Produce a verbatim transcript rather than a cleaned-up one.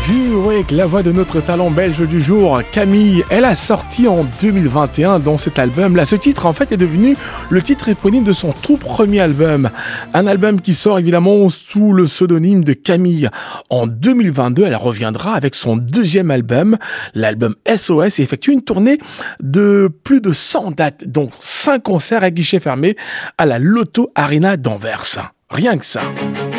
View avec la voix de notre talent belge du jour, Camille. Elle a sorti en deux mille vingt et un dans cet album. Là, ce titre, en fait, est devenu le titre éponyme de son tout premier album. Un album qui sort évidemment sous le pseudonyme de Camille. En deux mille vingt-deux, elle reviendra avec son deuxième album, l'album S O S, et effectue une tournée de plus de cent dates, dont cinq concerts à guichet fermé à la Lotto Arena d'Anvers. Rien que ça.